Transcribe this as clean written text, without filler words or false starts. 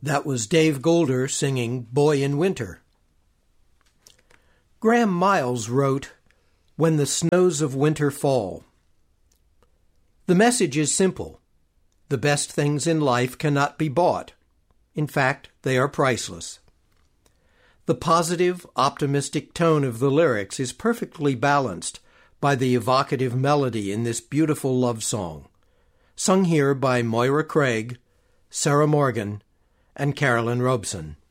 That was Dave Golder singing Boy in Winter. Graham Miles wrote, "When the Snows of Winter Fall." The message is simple. The best things in life cannot be bought. In fact, they are priceless. The positive, optimistic tone of the lyrics is perfectly balanced by the evocative melody in this beautiful love song, sung here by Moira Craig, Sarah Morgan, and Carolyn Robeson.